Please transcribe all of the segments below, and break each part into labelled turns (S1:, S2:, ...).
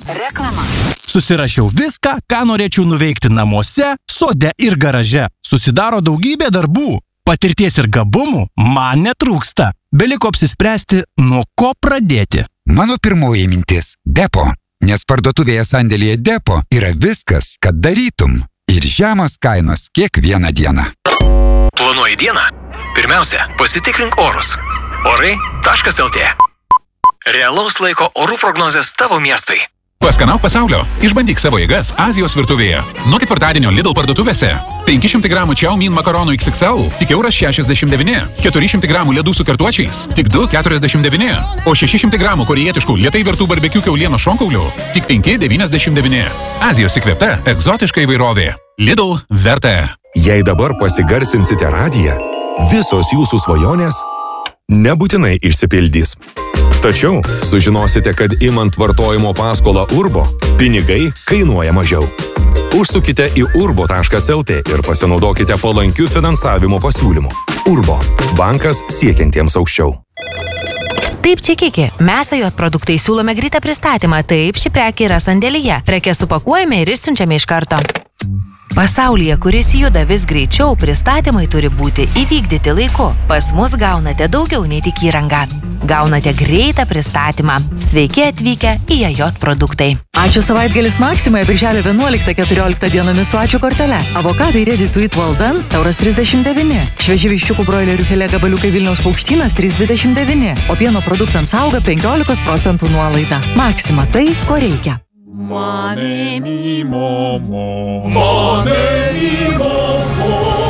S1: Reklama.
S2: Susirašiau viską, ką norėčiau nuveikti namuose, sode ir garaže. Susidaro daugybė darbų. Patirties ir gabumų man netrūksta. Beliko apsispręsti, nuo ko pradėti.
S3: Mano pirmoji mintis – Depo. Nes parduotuvėje sandėlyje Depo yra viskas, kad darytum. Ir žemos kainos kiekvieną dieną.
S4: Planuoji dieną? Pirmiausia, pasitikrink orus. Orai.lt. Realaus laiko orų prognozės tavo miestui.
S5: Paskanauk pasaulio. Išbandyk savo jėgas Azijos virtuvėje. Nuo ketvirtadienio Lidl parduotuvėse. 500 gramų Chow Mein makaronų XXL tik €69. 400 gramų ledų su kartuočiais tik €2,49. O 600 gramų korijietiškų lėtai virtų barbekių kiaulienos šonkaulių tik €5,99. Azijos įkvėpta egzotiška įvairovė. Lidl verta.
S6: Jei dabar pasigarsinsite radiją, visos jūsų svajonės nebūtinai išsipildys. Tačiau sužinosite, kad imant vartojimo paskolą Urbo, pinigai kainuoja mažiau. Užsukite į urbo.lt ir pasinaudokite palankių finansavimo pasiūlymų. Urbo – bankas siekiantiems aukščiau.
S7: Taip, Čekiki, mes AJ produktai siūlome greitą pristatymą. Taip, ši prekė yra sandėlyje. Prekes supakuojame ir išsiunčiame iš karto. Pasaulyje, kuris juda vis greičiau, pristatymai turi būti įvykdyti laiku. Pas mus gaunate daugiau nei tik įrangą. Gaunate greitą pristatymą. Sveiki atvykę į AJ produktai.
S1: Ačiū savaitgalis Maksimoje birželio 11-14 dienomis su ačiū kortele. Avokadai ready to eat well done €139. Švieži viščiukų broilerių filė gabaliukai Vilniaus Paukštynas €329. O pieno produktams auga 15% nuolaida. Maksima tai, ko reikia.
S8: Mame mi momo, mame mi momo.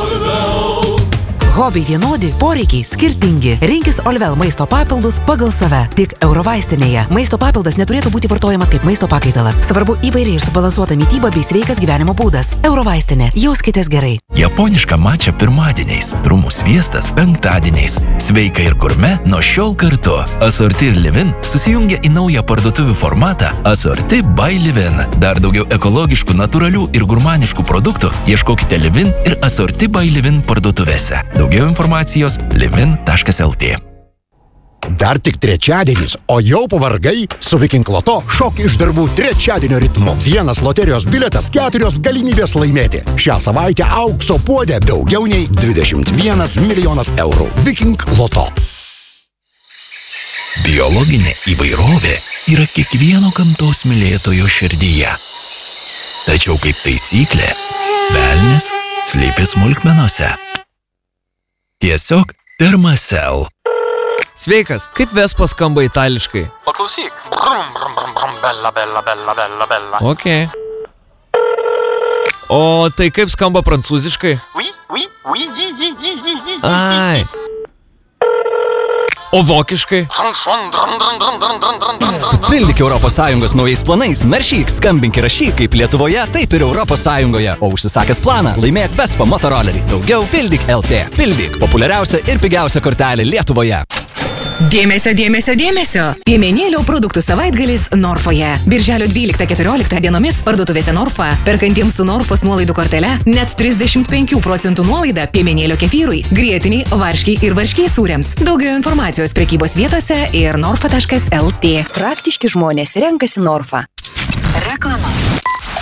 S1: Hobiai vienodi, poreikiai skirtingi. Rinkis Olvel maisto papildus pagal save. Tik Eurovaistinėje. Maisto papildas neturėtų būti vartojamas kaip maisto pakaitalas. Svarbu įvairiai ir subalansuota mityba bei sveikas gyvenimo būdas. Eurovaistinė. Jauskitės gerai.
S9: Japoniška mača pirmadieniais, trumų sviestas penktadieniais. Sveika ir gurme nuo šiol kartu. Asorti ir Livin susijungia į naują parduotuvių formatą Asorti by Livin. Dar daugiau ekologiškų, natūralių ir gurmaniškų produktų ieškokite Livin ir Asorti by Livin parduotuvėse. Daugiau informacijos livin.lt.
S10: Dar tik trečiadienis, o jau pavargai? Su Viking Loto šok iš darbų trečiadienio ritmu. Vienas loterijos biletas, 4 galimybės laimėti. Šią savaitę aukso puodė daugiau nei 21 milijonas eurų. Viking Loto.
S9: Biologinė įvairovė yra kiekvieno gamtos mylėtojo širdyje. Tačiau kaip taisyklė, velnias slypi smulkmenose. Tiesiog Thermacell.
S11: Sveikas, kaip Vespa skamba itališkai?
S4: Paklausyk. Brum, brum, brum, brum, bella, bella, bella, bella, bella.
S11: Ok. O tai kaip skamba prancūziškai?
S4: Oui, oui, oui, oui, oui, oui, oui.
S11: Ai. O vokiškai?
S2: Supildyk ES naujais planais, naršyk, skambink ir rašyk kaip Lietuvoje, taip ir ES. O užsisakęs planą, laimėk Vespa motorolerį. Daugiau pildyk LT. Pildyk populiariausia ir pigiausia kortelė Lietuvoje.
S12: Dėmesio, dėmesio, dėmesio. Piemenėlio produktų savaitgalis Norfoje. Birželio 12-14 dienomis parduotuvėse Norfa. Perkantiems su Norfos nuolaidų kortele net 35% nuolaida piemenėlio kefyrui, grietiniai, varškiai ir varškiai sūriams. Daugiau informacijos prekybos vietose ir norfa.lt.
S1: Praktiški žmonės renkasi Norfa.